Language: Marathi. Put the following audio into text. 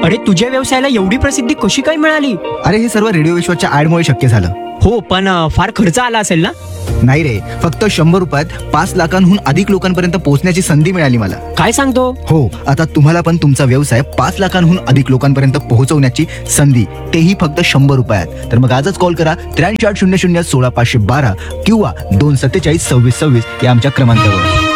अरे तुझ्या व्यवसायाला एवढी प्रसिद्धी कशी काय मिळाली? अरे हे सर्व रेडिओ विश्वाच्या ऍडमुळे शक्य झालं. हो पण फार खर्च आला असेल ना? नाही रे, फक्त 100 रुपयात 5 लाखांहून अधिक लोकांपर्यंत पोहोचण्याची संधी मिळाली मला. काय सांगतो? हो, आता तुम्हाला पण तुमचा व्यवसाय 5 लाखांहून अधिक लोकांपर्यंत पोहोचवण्याची संधी, तेही फक्त 100 रुपयात. तर मग आजच कॉल करा 83 800 16 512 किंवा 247 26 26 या आमच्या क्रमांकावर.